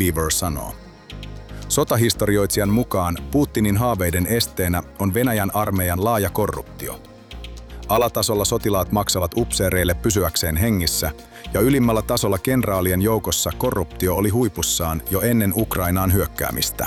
Beaver sanoo. Sotahistorioitsijan mukaan Putinin haaveiden esteenä on Venäjän armeijan laaja korruptio. Alatasolla sotilaat maksavat upseereille pysyäkseen hengissä, ja ylimmällä tasolla kenraalien joukossa korruptio oli huipussaan jo ennen Ukrainaan hyökkäämistä.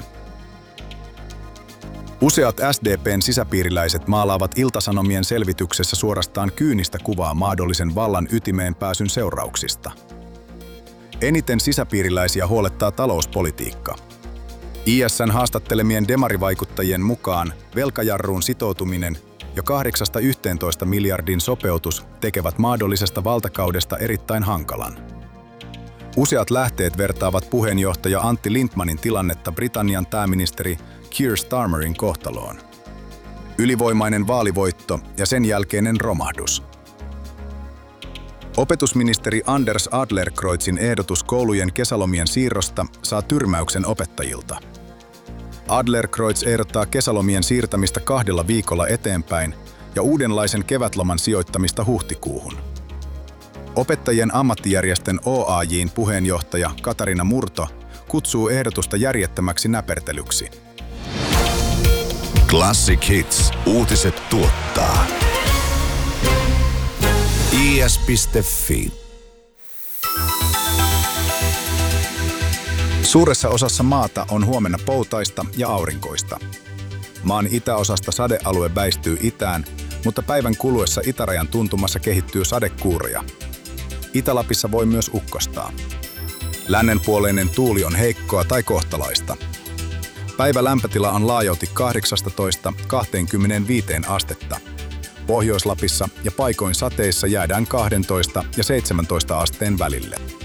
Useat SDP:n sisäpiiriläiset maalaavat Ilta-Sanomien selvityksessä suorastaan kyynistä kuvaa mahdollisen vallan ytimeen pääsyn seurauksista. Eniten sisäpiiriläisiä huolettaa talouspolitiikka. ISN haastattelemien demarivaikuttajien mukaan velkajarruun sitoutuminen ja 8–11 miljardin sopeutus tekevät mahdollisesta valtakaudesta erittäin hankalan. Useat lähteet vertaavat puheenjohtaja Antti Lindtmanin tilannetta Britannian pääministeri Keir Starmerin kohtaloon. Ylivoimainen vaalivoitto ja sen jälkeinen romahdus. Opetusministeri Anders Adlercreutzin ehdotus koulujen kesälomien siirrosta saa tyrmäyksen opettajilta. Adlercreutz ehdottaa kesälomien siirtämistä 2 viikolla eteenpäin ja uudenlaisen kevätloman sijoittamista huhtikuuhun. Opettajien ammattijärjestön OAJ:n puheenjohtaja Katarina Murto kutsuu ehdotusta järjettömäksi näpertelyksi. Classic Hits. Uutiset tuottaa. is.fi. Suuressa osassa maata on huomenna poutaista ja aurinkoista. Maan itäosasta sadealue väistyy itään, mutta päivän kuluessa itärajan tuntumassa kehittyy sadekuuroja. Itä-Lapissa voi myös ukkostaa. Lännenpuoleinen tuuli on heikkoa tai kohtalaista. Päivä lämpötila on laajalti 18–25 astetta. Pohjois-Lapissa ja paikoin sateissa jäädään 12 ja 17 asteen välille.